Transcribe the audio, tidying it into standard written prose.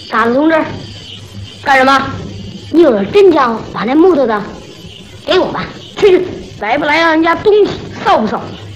傻子同志，干什么？你有真枪，把那木头的给我吧。去，来不来让人家东西臊不臊？